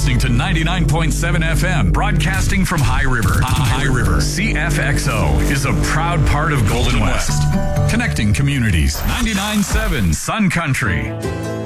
listening to 99.7 FM, broadcasting from High River. High River CFXO is a proud part of Golden West, connecting communities. 99.7 Sun Country.